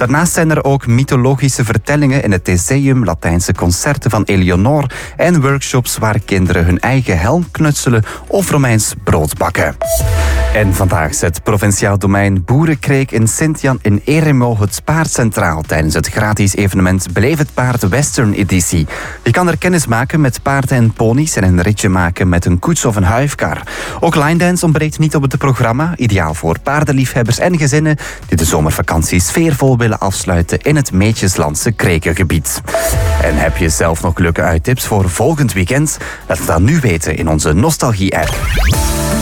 Daarnaast zijn er ook mythologische vertellingen in het Theseum, Latijnse concerten van Eleonore en workshops waar kinderen hun eigen helm knutselen of Romeins brood bakken. En vandaag zet provinciaal domein Boerenkreek in Sint-Jan in Eremo het paard centraal tijdens het gratis evenement Beleef het Paard Western editie. Je kan er kennis maken met paarden en ponies en een ritje maken met een koets of een huifkar. Ook line dance ontbreekt niet op het programma, ideaal voor paardenliefhebbers en gezinnen die de zomervakantie sfeervol willen afsluiten in het Meetjeslandse Krekengebied. En heb je zelf nog leuke uittips voor volgend weekend? Laat het dan nu weten in onze Nostalgie-app.